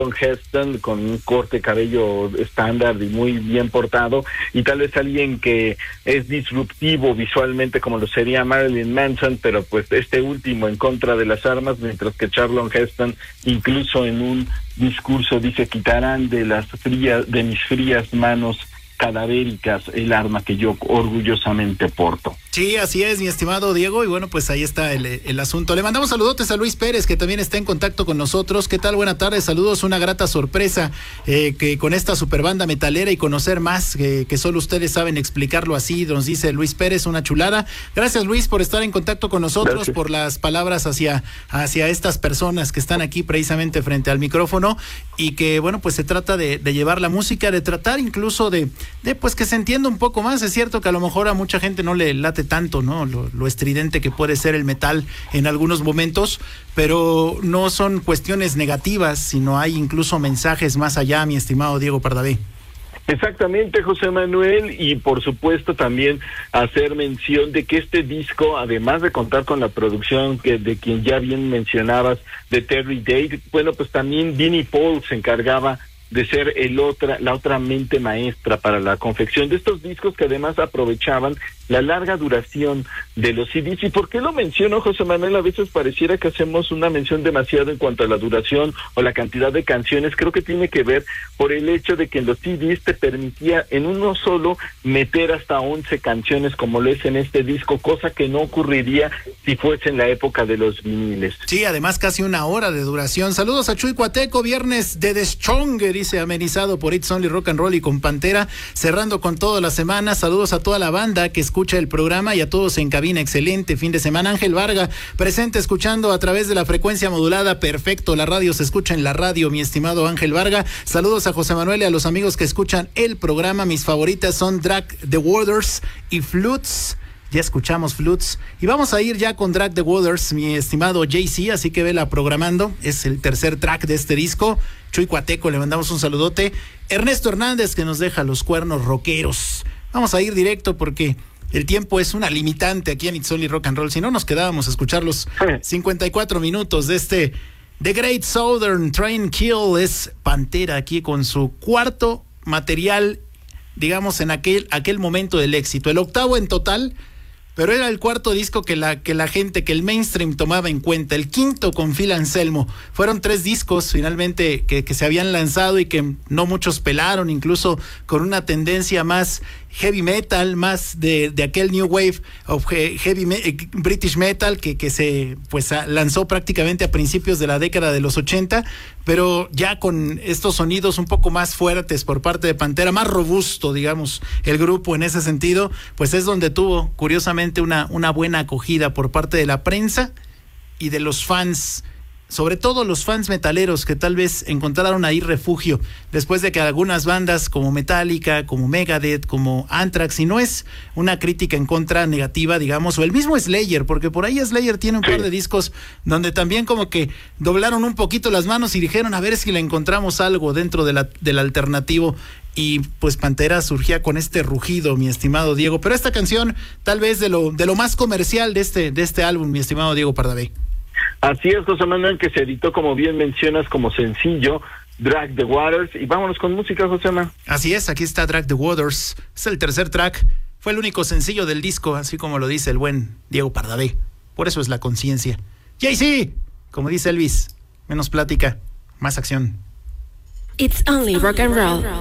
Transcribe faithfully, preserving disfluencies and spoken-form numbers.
Heston con un corte de cabello estándar y muy bien portado, y tal vez alguien que es disruptivo visualmente como lo sería Marilyn Manson, pero pues este último en contra de las armas, mientras que Charlton Heston incluso en un discurso dice: quitarán de las frías, de mis frías manos cadavéricas el arma que yo orgullosamente porto. Sí, así es, mi estimado Diego, y bueno, pues ahí está el, el asunto. Le mandamos saludotes a Luis Pérez, que también está en contacto con nosotros. ¿Qué tal? Buena tarde, saludos, una grata sorpresa eh, que con esta super banda metalera y conocer más, que, que solo ustedes saben explicarlo así, nos dice Luis Pérez, una chulada. Gracias, Luis, por estar en contacto con nosotros, Gracias. por las palabras hacia, hacia estas personas que están aquí precisamente frente al micrófono, y que bueno, pues se trata de, de llevar la música, de tratar incluso de, de pues que se entienda un poco más. Es cierto que a lo mejor a mucha gente no le late tanto, ¿no? Lo, lo estridente que puede ser el metal en algunos momentos, pero no son cuestiones negativas, sino hay incluso mensajes más allá, mi estimado Diego Pardavé. Exactamente, José Manuel, y por supuesto también hacer mención de que este disco, además de contar con la producción que de quien ya bien mencionabas, de Terry Date, bueno, pues también Vinnie Paul se encargaba de ser el otra, la otra mente maestra para la confección de estos discos, que además aprovechaban la larga duración de los C Ds. ¿Y por qué lo menciono, José Manuel? A veces pareciera que hacemos una mención demasiado en cuanto a la duración o la cantidad de canciones. Creo que tiene que ver por el hecho de que en los C Ds te permitía en uno solo meter hasta once canciones, como lo es en este disco, cosa que no ocurriría si fuese en la época de los viniles. Sí, además casi una hora de duración. Saludos a Chuy Cuateco, viernes de The Strong, dice, amenizado por It's Only Rock and Roll y con Pantera, cerrando con toda la semana. Saludos a toda la banda que escucha el programa y a todos en cabina. Excelente fin de semana. Ángel Varga, presente escuchando a través de la frecuencia modulada. Perfecto, la radio se escucha en la radio, mi estimado Ángel Varga. Saludos a José Manuel y a los amigos que escuchan el programa. Mis favoritas son Drag the Waters y Flutes. Ya escuchamos Flutes y vamos a ir ya con Drag the Waters, mi estimado J C, así que vela programando. Es el tercer track de este disco. Chuy Cuateco, le mandamos un saludote. Ernesto Hernández, que nos deja los cuernos rockeros. Vamos a ir directo porque el tiempo es una limitante aquí en It's Only Rock and Roll. Si no, nos quedábamos a escuchar los cincuenta y cuatro minutos de este The Great Southern Train Kill. Es Pantera aquí con su cuarto material, digamos, en aquel, aquel momento del éxito. El octavo en total, pero era el cuarto disco que la, que la gente, que el mainstream tomaba en cuenta. El quinto con Phil Anselmo. Fueron tres discos finalmente que, que se habían lanzado y que no muchos pelaron, incluso con una tendencia más heavy metal, más de, de aquel new wave of heavy me, British metal que, que se pues a, lanzó prácticamente a principios de la década de los ochenta, pero ya con estos sonidos un poco más fuertes por parte de Pantera, más robusto, digamos, el grupo en ese sentido, pues es donde tuvo curiosamente una, una buena acogida por parte de la prensa y de los fans, sobre todo los fans metaleros, que tal vez encontraron ahí refugio después de que algunas bandas como Metallica, como Megadeth, como Anthrax, y no es una crítica en contra negativa, digamos, o el mismo Slayer, porque por ahí Slayer tiene un par de discos donde también como que doblaron un poquito las manos y dijeron a ver si le encontramos algo dentro de la, del alternativo, y pues Pantera surgía con este rugido, mi estimado Diego. Pero esta canción tal vez de lo, de lo más comercial de este, de este álbum, mi estimado Diego Pardavé. Así es, José Manuel, que se editó, como bien mencionas, como sencillo, Drag the Waters. Y vámonos con música, José Manuel. Así es, aquí está Drag the Waters. Es el tercer track. Fue el único sencillo del disco, así como lo dice el buen Diego Pardavé. Por eso es la conciencia. J C, como dice Elvis, menos plática, más acción. It's only rock and roll.